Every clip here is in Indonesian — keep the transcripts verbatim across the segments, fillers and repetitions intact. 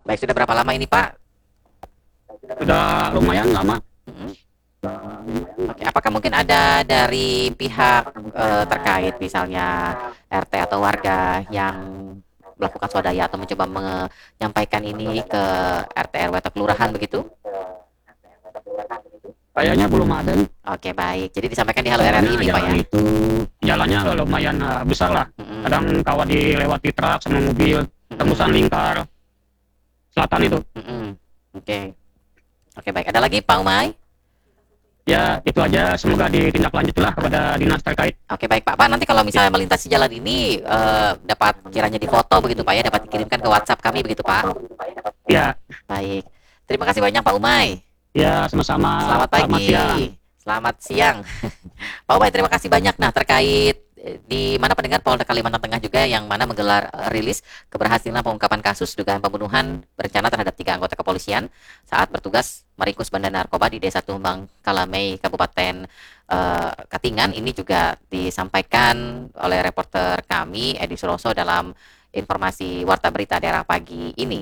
Baik, sudah berapa lama ini, Pak? Sudah lumayan lama. Mhm. Oke, apakah mungkin ada dari pihak, eee, terkait misalnya R T atau warga yang melakukan swadaya atau mencoba menyampaikan ini ke R T R W atau kelurahan begitu? Kayaknya belum ada nih. Oke, baik. Jadi disampaikan di Halo R R I Soalnya ini, Pak, jalan ya? itu jalannya lumayan eh, besar lah. Mhm. Kadang kawat dilewati truk sama mobil, tembusan lingkar selatan itu. Mhm. Oke. Oke, baik. Ada lagi, Pak Umay? Ya itu aja, semoga ditindaklanjutilah kepada dinas terkait. Oke, baik, Pak. Pak, nanti kalau misalnya melintasi jalan ini, eee, dapat kiranya difoto begitu, Pak, ya, dapat dikirimkan ke WhatsApp kami begitu, Pak? Ya, Baik. Terima kasih banyak, Pak Umay. ya sama-sama. Selamat Selamat pagi. siang. Selamat siang. Pak Umay, terima kasih banyak. Nah, terkait eh, di mana pendengar Polda Kalimantan Tengah juga yang mana menggelar eh, rilis keberhasilan pengungkapan kasus dugaan pembunuhan berencana terhadap tiga anggota kepolisian saat bertugas meringkus bandar narkoba di Desa Tumbang Kalamei, Kabupaten eh, Katingan. Ini juga disampaikan oleh reporter kami Edi Suroso dalam informasi Warta Berita Daerah pagi ini.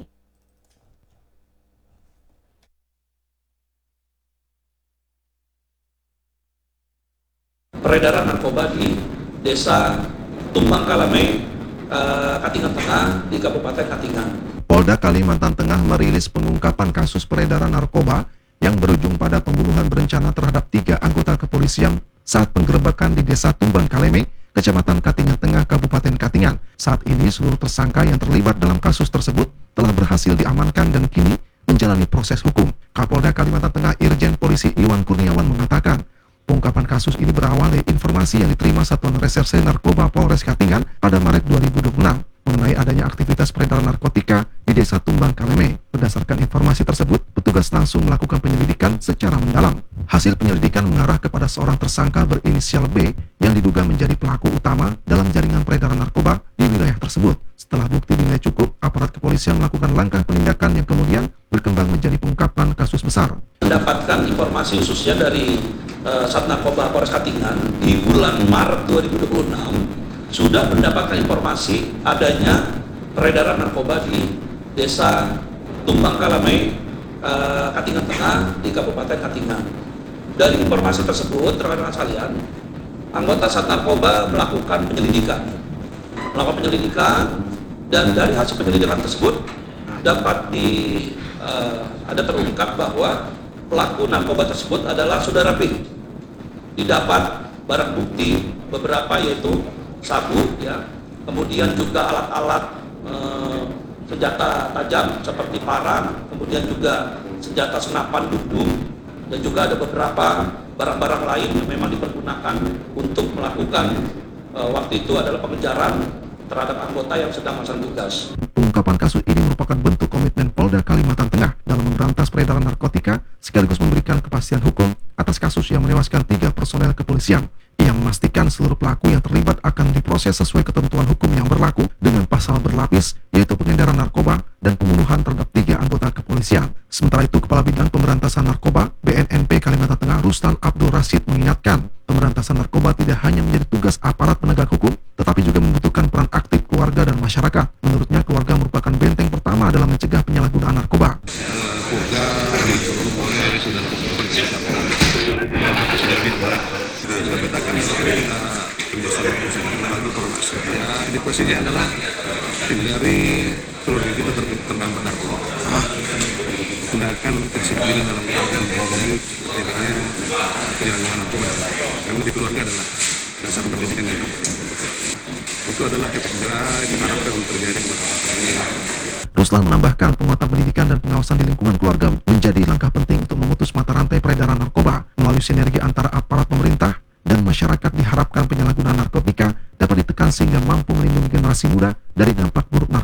Peredaran narkoba di Desa Tumbang Kalamei, eh, Katingan Tengah di Kabupaten Katingan. Polda Kalimantan Tengah merilis pengungkapan kasus peredaran narkoba yang berujung pada pembunuhan berencana terhadap tiga anggota kepolisian saat penggerebekan di Desa Tumbang Kalamei, Kecamatan Katingan Tengah, Kabupaten Katingan. Saat ini seluruh tersangka yang terlibat dalam kasus tersebut telah berhasil diamankan dan kini menjalani proses hukum. Kapolda Kalimantan Tengah Irjen Polisi Iwan Kurniawan mengatakan, pengungkapan kasus ini berawal dari informasi yang diterima Satuan Reserse Narkoba Polres Katingan pada Maret dua ribu dua puluh enam mengenai adanya aktivitas peredaran narkotika di Desa Tumbang Kalamei. Berdasarkan informasi tersebut, petugas langsung melakukan penyelidikan secara mendalam. Hasil penyelidikan mengarah kepada seorang tersangka berinisial B yang diduga menjadi pelaku utama dalam jaringan peredaran narkoba di wilayah tersebut. Setelah bukti dinilai cukup, aparat kepolisian melakukan langkah penindakan yang kemudian berkembang menjadi pengungkapan kasus besar. Mendapatkan informasi khususnya dari uh, Sat Narkoba Polres Katingan di bulan Maret dua ribu dua puluh enam sudah mendapatkan informasi adanya peredaran narkoba di Desa Tumbang Kalamei, uh, Katingan Tengah di Kabupaten Katingan. Dari informasi tersebut, rekan-rekan sekalian, anggota Sat Narkoba melakukan penyelidikan, melakukan penyelidikan dan dari hasil penyelidikan tersebut dapat di uh, ada terungkap bahwa pelaku narkoba tersebut adalah saudara B. Didapat barang bukti beberapa yaitu sabu, ya, kemudian juga alat-alat eh, senjata tajam seperti parang, kemudian juga senjata senapan dudung, dan juga ada beberapa barang-barang lain yang memang dipergunakan untuk melakukan eh, waktu itu adalah pengejaran terhadap anggota yang sedang melaksanakan tugas. Pengungkapan kasus ini merupakan bentuk komitmen Polda Kalimantan Tengah dalam memberantas peredaran narkotika sekaligus memberikan kepastian hukum atas kasus yang menewaskan tiga personel kepolisian. Ia memastikan seluruh pelaku yang terlibat akan diproses sesuai ketentuan hukum yang berlaku dengan pasal berlapis, yaitu pengedaran narkoba dan pembunuhan terhadap tiga anggota kepolisian. Sementara itu, Kepala Bidang Pemberantasan Narkoba B N N P Kalimantan Tengah Rustan Abdul Rashid mengingatkan, pemberantasan narkoba tidak hanya menjadi tugas aparat penegak hukum, tetapi juga membutuhkan peran aktif keluarga dan masyarakat. Menurutnya, keluarga merupakan benteng pertama dalam mencegah penyalahgunaan narkoba. Jadi posisinya adalah tim dari keluarga kita terkait tentang narkoba. Gunakan kedisiplinan dalam menjalankan komitmen dengan penyalahgunaan narkoba. Karena di keluarga adalah dasar pendidikan kita. Itu adalah efek jerah yang diharapkan untuk terjadi pada ini. Ruslan menambahkan, penguatan pendidikan dan pengawasan di lingkungan keluarga menjadi langkah penting untuk memutus mata rantai peredaran narkoba. Melalui sinergi antara aparat pemerintah dan masyarakat, diharapkan penyalahgunaan narkotika dapat ditekan sehingga mampu melindungi generasi muda dari dampak buruk narkoba.